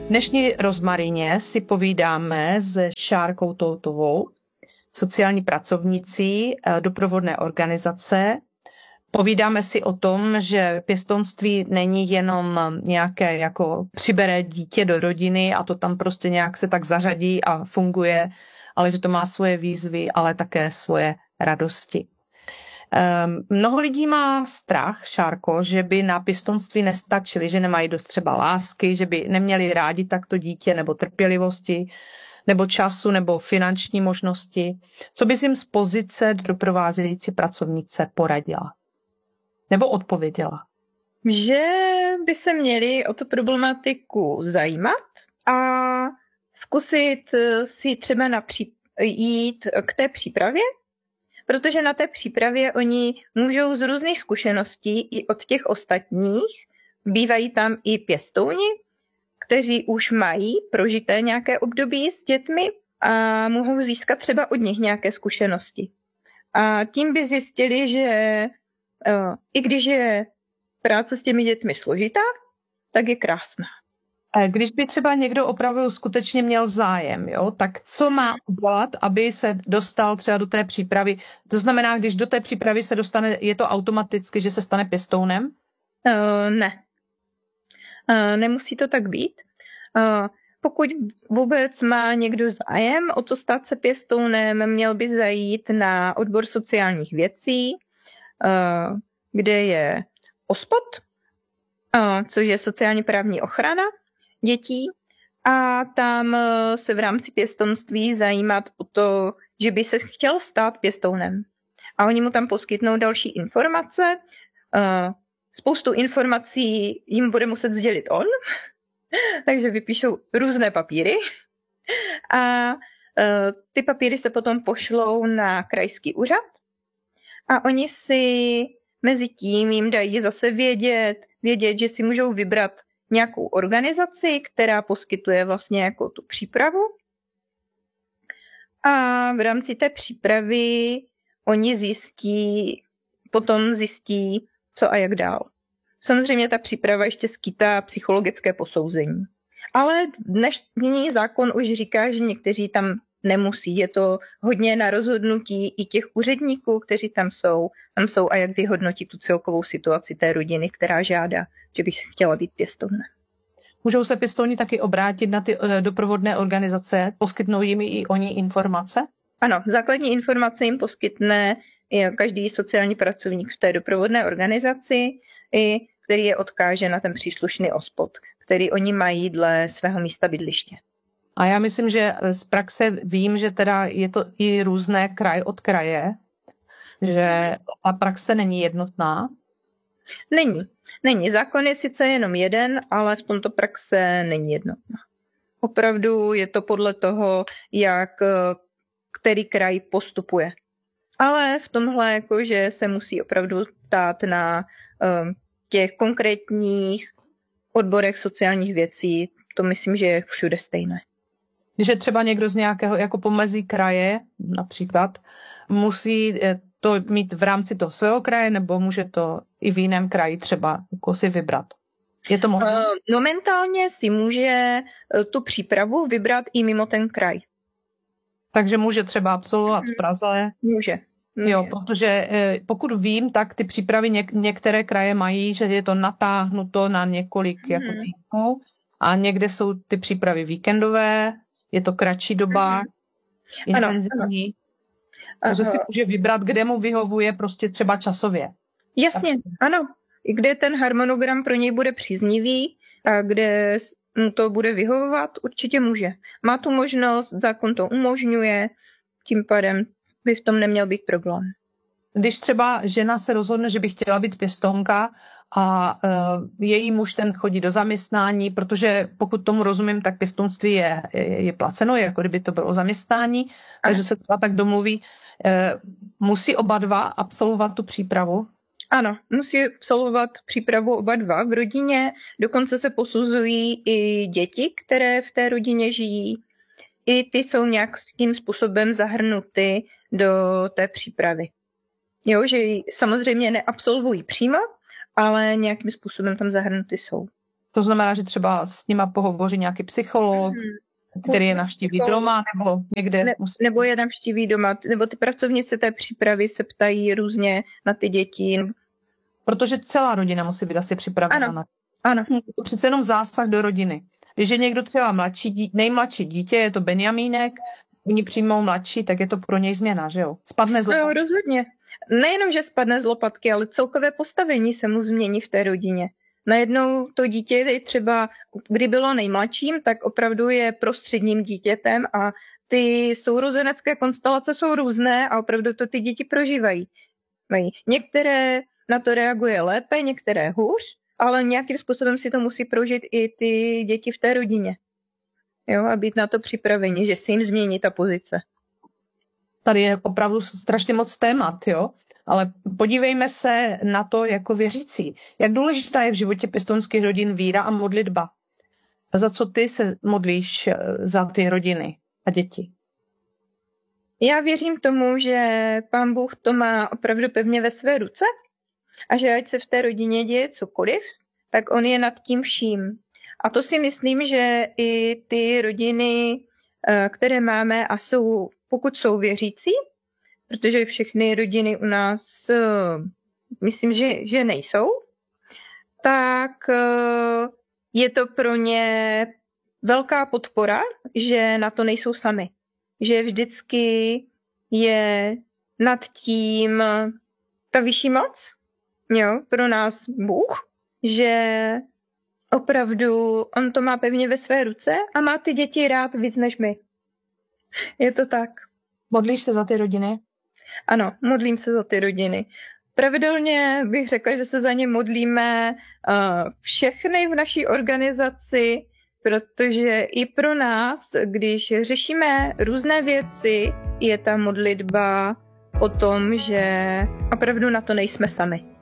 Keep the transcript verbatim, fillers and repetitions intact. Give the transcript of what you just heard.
dnešní rozmarině si povídáme s Šárkou Toutovou, sociální pracovnicí doprovodné organizace. Povídáme si o tom, že pěstounství není jenom nějaké jako přibere dítě do rodiny a to tam prostě nějak se tak zařadí a funguje, ale že to má svoje výzvy, ale také svoje radosti. Um, mnoho lidí má strach, Šárko, že by na pěstounství nestačili, že nemají dost třeba lásky, že by neměli rádi takto dítě nebo trpělivosti, nebo času, nebo finanční možnosti. Co bys jim z pozice doprovázející pracovnice poradila? Nebo odpověděla? Že by se měli o tu problematiku zajímat a zkusit si třeba napří- jít k té přípravě, protože na té přípravě oni můžou z různých zkušeností i od těch ostatních, bývají tam i pěstouni, kteří už mají prožité nějaké období s dětmi a mohou získat třeba od nich nějaké zkušenosti. A tím by zjistili, že uh, i když je práce s těmi dětmi složitá, tak je krásná. Když by třeba někdo opravdu skutečně měl zájem, jo, tak co má udělat, aby se dostal třeba do té přípravy? To znamená, když do té přípravy se dostane, je to automaticky, že se stane pěstounem? Uh, ne. Uh, nemusí to tak být. Uh, pokud vůbec má někdo zájem o to stát se pěstounem, měl by zajít na odbor sociálních věcí, uh, kde je OSPOD, uh, což je sociálně právní ochrana dětí, a tam se v rámci pěstounství zajímat o to, že by se chtěl stát pěstounem. A oni mu tam poskytnou další informace. Spoustu informací jim bude muset sdělit on, takže vypíšou různé papíry a ty papíry se potom pošlou na krajský úřad a oni si mezi tím jim dají zase vědět, vědět, že si můžou vybrat nějakou organizaci, která poskytuje vlastně jako tu přípravu. A v rámci té přípravy oni zjistí, potom zjistí, co a jak dál. Samozřejmě ta příprava ještě skýtá psychologické posouzení. Ale dnešní zákon už říká, že někteří tam nemusí. Je to hodně na rozhodnutí i těch úředníků, kteří tam jsou. Tam jsou a jak vyhodnotí tu celkovou situaci té rodiny, která žádá, že bych chtěla být pěstounem. Můžou se pěstouni taky obrátit na ty doprovodné organizace, poskytnou jim i oni informace? Ano, základní informace jim poskytne každý sociální pracovník v té doprovodné organizaci, i který je odkáže na ten příslušný OSPOD, který oni mají dle svého místa bydliště. A já myslím, že z praxe vím, že teda je to i různé kraj od kraje, že ta praxe není jednotná. Není. Není. Zákon je sice jenom jeden, ale v tomto praxe není jednotná. Opravdu je to podle toho, jak který kraj postupuje. Ale v tomhle jakože se musí opravdu ptát na um, těch konkrétních odborech sociálních věcí. To myslím, že je všude stejné. Že třeba někdo z nějakého jako pomezí kraje například musí to mít v rámci toho svého kraje, nebo může to i v jiném kraji třeba jako si vybrat? Je to možné? Momentálně si může tu přípravu vybrat i mimo ten kraj. Takže může třeba absolvovat v Praze? Může. může. Jo, protože pokud vím, tak ty přípravy něk- některé kraje mají, že je to natáhnuto na několik hmm. jako týdnů a někde jsou ty přípravy víkendové, je to kratší doba, hmm. intenzivní. Ano, ano. Takže si může vybrat, kde mu vyhovuje prostě třeba časově. Jasně, ano. I kde ten harmonogram pro něj bude příznivý a kde mu to bude vyhovovat, určitě může. Má tu možnost, zákon to umožňuje, tím pádem by v tom neměl být problém. Když třeba žena se rozhodne, že by chtěla být pěstounka a uh, její muž ten chodí do zaměstnání, protože pokud tomu rozumím, tak pěstounství je, je, je placeno, jako kdyby to bylo zaměstnání, takže se třeba tak domluví. Uh, musí oba dva absolvovat tu přípravu? Ano, musí absolvovat přípravu oba dva v rodině, dokonce se posuzují i děti, které v té rodině žijí. I ty jsou nějakým způsobem zahrnuty do té přípravy. Jo, že samozřejmě neabsolvují přímo, ale nějakým způsobem tam zahrnuty jsou. To znamená, že třeba s nima pohovoří nějaký psycholog, hmm. který je navštíví doma nebo někde. Ne, nebo je navštíví doma, nebo ty pracovnice té přípravy se ptají různě na ty děti. Protože celá rodina musí být asi připravena ano. na to. Ano. To přece jenom zásah do rodiny. Když je někdo třeba mladší, dí, nejmladší dítě, je to Benjamínek, oni přijmou mladší, tak je to pro něj změna, že jo? Spadne z lopatky. No, rozhodně. Nejenom, že spadne z lopatky, ale celkové postavení se mu změní v té rodině. Najednou to dítě je třeba, kdy bylo nejmladším, tak opravdu je prostředním dítětem a ty sourozenecké konstelace jsou různé a opravdu to ty děti prožívají. Některé na to reaguje lépe, některé hůř, ale nějakým způsobem si to musí prožít i ty děti v té rodině. Jo, a být na to připraveni, že se jim změní ta pozice. Tady je opravdu strašně moc témat, jo? Ale podívejme se na to jako věřící. Jak důležitá je v životě pěstounských rodin víra a modlitba? Za co ty se modlíš za ty rodiny a děti? Já věřím tomu, že Pán Bůh to má opravdu pevně ve své ruce a že ať se v té rodině děje cokoliv, tak on je nad tím vším. A to si myslím, že i ty rodiny, které máme a jsou, pokud jsou věřící, protože všechny rodiny u nás, myslím, že, že nejsou, tak je to pro ně velká podpora, že na to nejsou sami. Že vždycky je nad tím ta vyšší moc, jo, pro nás Bůh, že opravdu on to má pevně ve své ruce a má ty děti rád víc než my. Je to tak. Modlíš se za ty rodiny? Ano, modlím se za ty rodiny. Pravidelně bych řekla, že se za ně modlíme uh, všechny v naší organizaci, protože i pro nás, když řešíme různé věci, je ta modlitba o tom, že opravdu na to nejsme sami.